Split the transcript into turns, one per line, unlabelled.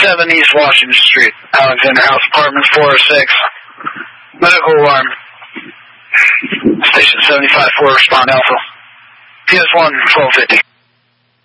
7 East Washington Street, Alexander House, Apartment 406. Medical alarm. Station 75-4, respond Alpha. PS1, 1250.